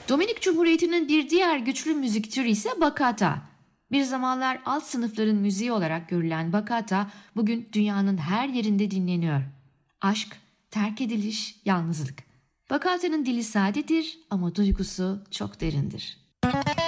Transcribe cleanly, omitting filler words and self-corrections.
Dominik Cumhuriyeti'nin bir diğer güçlü müzik türü ise bachata. Bir zamanlar alt sınıfların müziği olarak görülen bachata bugün dünyanın her yerinde dinleniyor. Aşk, terk ediliş, yalnızlık. Bachata'nın dili sadedir ama duygusu çok derindir.